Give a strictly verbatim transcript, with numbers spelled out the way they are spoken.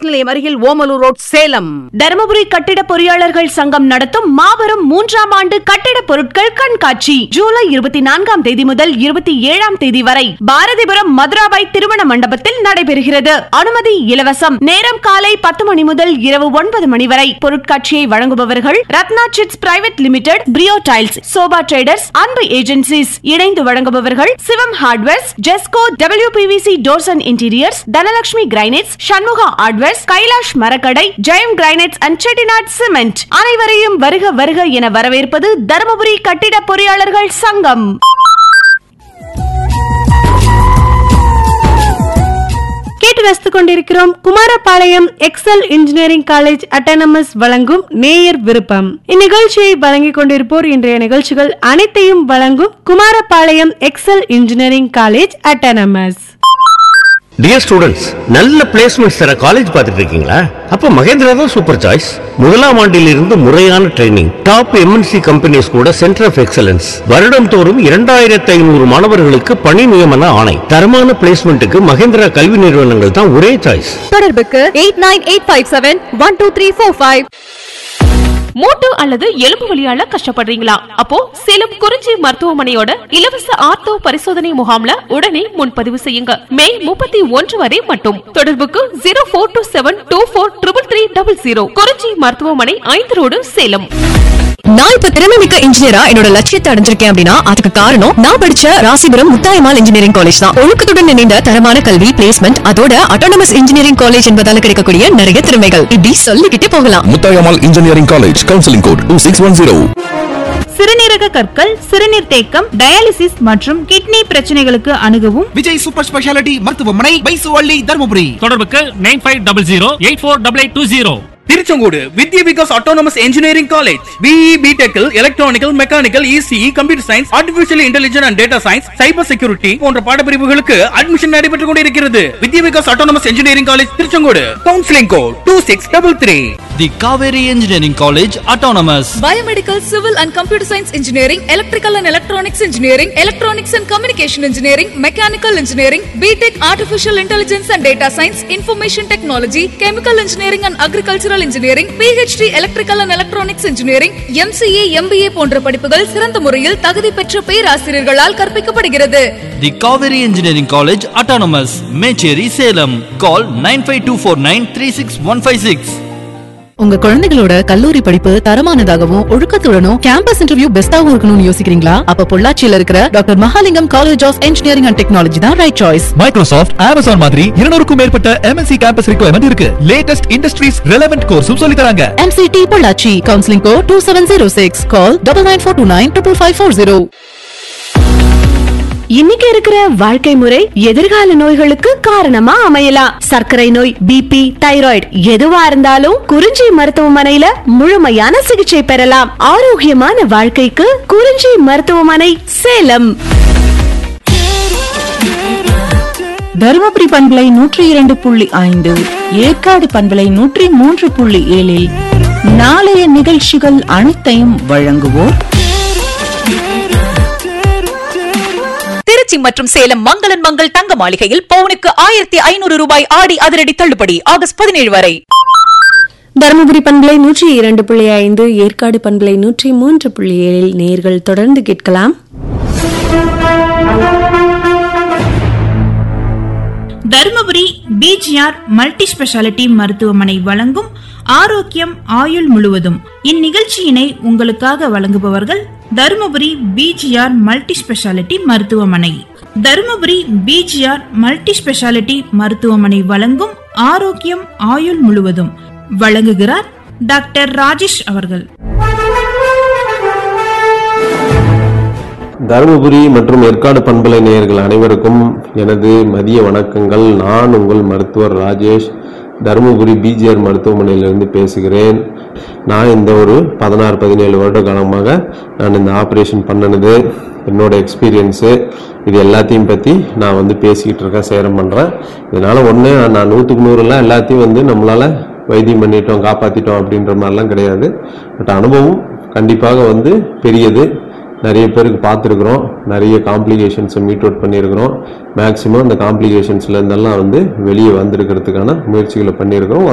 நிலையம் அருகில் ஓமலூர் ரோட், சேலம். தருமபுரி கட்டிட பொறியாளர்கள் சங்கம் நடத்தும் மாபெரும் மூன்றாம் ஆண்டு கட்டிட பொருட்கள் கண்காட்சி ஜூலை இருபத்தி நான்காம் தேதி முதல் இருபத்தி ஏழாம் தேதி வரை பாரதிபுரம் மதுராபாய் திருமண மண்டபத்தில் நடைபெறுகிறது. அனுமதி இலவசம். நேரம் காலை பத்து மணி முதல் இரவு ஒன்பது மணி வரை. பொருட்காட்சியை வழங்குபவர்கள் Ratna chits private limited, பிரியோ tiles, sofa traders, அன்பு ஏஜென்சிஸ். இணைந்து வழங்குபவர்கள் சிவம் hardwares, Jesco, WPVC doors and interiors, Dhanalakshmi granites, Shanmuga hardwares, Kailash மரக்கடை, Jayam granites and Chettinad cement. அனைவரையும் வருக வருக என வரவேற்பது தருமபுரி கட்டிட பொறியாளர்கள் சங்கம். கேட்டு ரசித்துக் கொண்டிருக்கிறோம் Kumarapalayam XL engineering college autonomous வழங்கும் நேயர் விருப்பம். இந்நிகழ்ச்சியை வழங்கிக் கொண்டிருப்போர் இன்றைய நிகழ்ச்சிகள் அனைத்தையும் வழங்கும் Kumarapalayam XL engineering college autonomous. Dear students, நல்ல பிளேஸ்மெண்ட்ஸ் தர காலேஜ் பார்த்துட்டு இருக்கீங்களா? அப்ப மகேந்திரா தான் சூப்பர் சாய்ஸ். முதலாம் ஆண்டில் இருந்து முறையான ட்ரைனிங், டாப் எம்என்சி கம்பெனிஸ் கூட சென்டர் ஆஃப் எக்ஸலன்ஸ், வருடம் தோறும் இரண்டாயிரத்தி ஐநூறு மாணவர்களுக்கு பணி நியமன ஆணை. தரமான பிளேஸ்மெண்ட்டுக்கு மகேந்திரா கல்வி நிறுவனங்கள் தான் ஒரே சாய்ஸ். தொடர்புக்கு eight nine eight five seven one two three four five. மூட்டு அல்லது எலும்பு வலியால கஷ்டப்படுறீங்களா? அப்போ சேலம் குறிஞ்சி மருத்துவமனையோட இலவச ஆர்த்தோ பரிசோதனை முகாம்ல உடனே முன்பதிவு செய்யுங்க. மே முப்பத்தி ஒன்று வரை மட்டும். தொடர்புக்கு ஜீரோ போர் two seven two four triple three double zero. குறிஞ்சி மருத்துவமனை, ஐந்து ரோடு, சேலம். நான் இப்ப திறமை மிக்க இன்ஜினியரா என்னோட லட்சியத்தை அடைஞ்சிருக்கேன் அப்படின்னா அதுக்கு காரணம் நான் படிச்ச ராசிபுரம் முத்தாயம்மாள் இன்ஜினியரிங் காலேஜ் தான். ஒழுக்கத்துடன் இணைந்த தரமான கல்வி, பிளேஸ்மெண்ட், அதோட அட்டானமஸ் இன்ஜினியரிங் காலேஜ் என்பதால கிடைக்கக்கூடிய நிறைய திறமைகள் இப்படி சொல்லிக்கிட்டே போகலாம். Muthayammal engineering college, counselling code two six one zero. சிறுநீரக கற்கள், சிறுநீர் தேக்கம், டயாலிசிஸ் மற்றும் கிட்னி பிரச்சனைகளுக்கு அணுகவும் விஜய் சூப்பர் ஸ்பெஷாலிட்டி மருத்துவமனை, பைசுவள்ளி, தர்மபுரி. தொடர்புக்கு nine five double zero eight four double eight two zero. Tiruchengode Vidya Vikas autonomous engineering college. BE, BTech, electronical, mechanical, ECE, computer science, artificial intelligence and data science, cyber security போன்ற பாடப்பிரிவுகளுக்கு admission நடைபெற்றுக் கொண்டிருக்கிறது. வித்யா Vikas autonomous engineering college, Tiruchengode. Counselling code two six double three. The Kaveri engineering college autonomous. Biomedical, civil and computer science engineering, electrical and electronics engineering, electronics and communication engineering, mechanical engineering, BTech, artificial intelligence and data science, information technology, chemical engineering and agricultural engineering, PhD electrical and electronics engineering, MCA, MBA போன்ற படிப்புகள் சிறந்த முறையில் தகுதி பெற்ற பேராசிரியர்களால் கற்பிக்கப்படுகிறது. தி Kaveri engineering college autonomous, Mecheri, Salem. Call nine five two four nine three six one five six. உங்க குழந்தைகளோட கல்லூரி படிப்பு தரமானதாகவும் ஒழுக்கத்துடனும் கேம்பஸ் இன்டர்வியூ பெஸ்டாவும் இருக்கணும்னு யோசிக்கிறீங்களா? அப்ப பொள்ளாச்சியில இருக்கிற doctor Mahalingam college of engineering and technology தான் ரைட் சாய்ஸ். மைக்ரோசாஃப்ட், அமேசான் மாதிரி இருநூறுக்கும் மேற்பட்ட எம்என்சி கேம்பஸ் ரிக்வயர்மெண்ட் இருக்கு. லேட்டஸ்ட் இண்டஸ்ட்ரீஸ் ரெலவென்ட் கோர்ஸும் சொல்லி தராங்க. MCT Pollachi. Counselling code two seven zero six. Call double nine four two nine triple five four zero. இன்னைக்கு இருக்கிற வாழ்க்கை முறை எதிர்கால நோய்களுக்கு காரணமா அமையலாம். சர்க்கரை நோய், பிபி, தைராய்டு எதுவா இருந்தாலும் குறிஞ்சி மருத்துவமனையில முழுமையான சிகிச்சை பெறலாம். ஆரோக்கியமான வாழ்க்கைக்கு குறிஞ்சி மருத்துவமனை, சேலம். தருமபுரி பண்பலை நூற்றி இரண்டு புள்ளி ஐந்து, ஏற்காடு பண்பலை நூற்றி மூன்று புள்ளி ஏழில் நாளைய நிகழ்ச்சிகள் அனைத்தையும் வழங்குவோர் திருச்சி மற்றும் சேலம் மங்களன் மங்கள் தங்க மாளிகையில் பவுனுக்கு ஆயிரத்தி ஐநூறு ரூபாய் ஆடி அதிரடி தள்ளுபடி ஆகஸ்ட் பதினேழு வரை. தருமபுரி பண்பலை நூற்றி இரண்டு புள்ளி ஐந்து, ஏற்காடு பண்பலை நூற்றி மூன்று புள்ளி ஏழில் நேர்கள் தொடர்ந்து கேட்கலாம். தருமபுரி பிஜிஆர் மல்டி ஸ்பெஷாலிட்டி மருத்துவமனை வழங்கும் ஆரோக்கியம் ஆயுள் முழுவதும். இந்நிகழ்ச்சியினை உங்களுக்காக வழங்குபவர்கள் தருமபுரி பிஜிஆர் மல்டி ஸ்பெஷாலிட்டி மருத்துவமனை. தருமபுரி பிஜிஆர் மல்டி ஸ்பெஷாலிட்டி மருத்துவமனை வழங்கும் ஆரோக்கியம் ஆயுள் முழுவதும் வழங்குகிறார் டாக்டர் ராஜேஷ் அவர்கள். தருமபுரி மற்றும் ஏற்காடு பண்பலை நேயர்கள் அனைவருக்கும் எனது மதிய வணக்கங்கள். நான் உங்கள் மருத்துவர் ராஜேஷ், தருமபுரி பிஜிஆர் மருத்துவமனையிலிருந்து பேசுகிறேன். நான் இந்த ஒரு பதினாறு பதினேழு வருட காலமாக நான் இந்த ஆப்ரேஷன் பண்ணினது, என்னோட எக்ஸ்பீரியன்ஸு, இது எல்லாத்தையும் பற்றி நான் வந்து பேசிக்கிட்டு இருக்கேன், சேரம் பண்ணுறேன். இதனால் ஒன்று, நான் நூற்றுக்கு நூறுலாம் எல்லாத்தையும் வந்து நம்மளால் வைத்தியம் பண்ணிட்டோம், காப்பாற்றிட்டோம் அப்படின்ற மாதிரிலாம் கிடையாது. பட் அனுபவம் கண்டிப்பாக வந்து பெரியது. நிறைய பேருக்கு பார்த்துருக்குறோம், நிறைய காம்ப்ளிகேஷன்ஸை மீட் அவுட் பண்ணியிருக்கிறோம். மேக்ஸிமம் அந்த காம்ப்ளிகேஷன்ஸ்லேருந்தெல்லாம் வந்து வெளியே வந்திருக்கிறதுக்கான முயற்சிகளை பண்ணியிருக்கிறோம்.